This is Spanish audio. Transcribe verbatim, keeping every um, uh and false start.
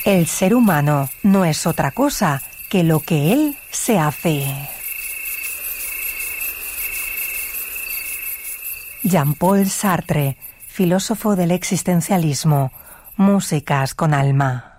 El ser humano no es otra cosa que lo que él se hace. Jean-Paul Sartre, filósofo del existencialismo. Músicas con alma.